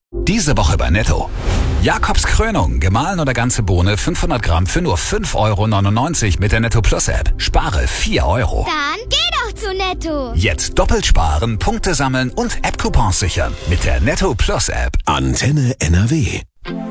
Diese Woche bei Netto. Jakobs Krönung, gemahlen oder ganze Bohne 500 Gramm für nur 5,99 € mit der Netto Plus App. Spare 4 €. Dann geh doch zu Netto. Jetzt doppelt sparen, Punkte sammeln und App-Coupons sichern mit der Netto Plus App. Antenne NRW.